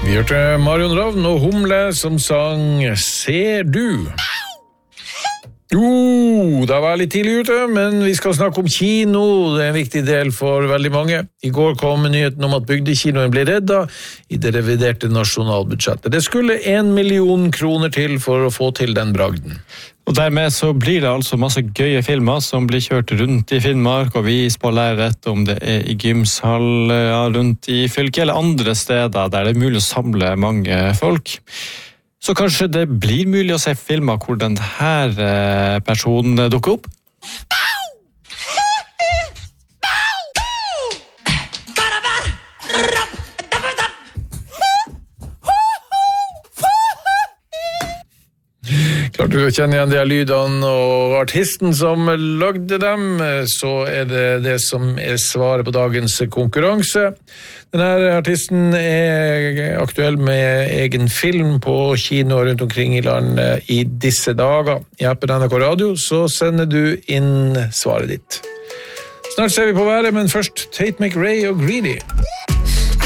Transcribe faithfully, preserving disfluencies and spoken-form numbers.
Vi hørte Marion Ravn og Humle som sang Ser du? Jo, da var jeg litt tidlig ute, men vi skal snakke om kino. Det er en viktig del for veldig mange. I går kom nyheten om at bygdekinoen ble reddet i det reviderte nasjonalbudsjettet. Det skulle en million kroner til for å få til den bragden. Og dermed så blir det altså masse gøye filmer som blir kjørt rundt i Finnmark og vis på lerret, om det er i gymshall, ja, rundt i fylket eller andre steder der det er mulig å samle mange folk. Så kanskje det blir mulig å se filmer hvor denne personen dukker opp? Klart du kjenner igjen de her lydene og artisten som lagde dem, så er det det som er svaret på dagens konkurranse. Denne artisten er aktuell med egen film på kino rundt omkring i landet i disse dager. I appen N R K Radio så sender du inn svaret ditt. Snart ser vi på været, men først Tate McRae og Greedy.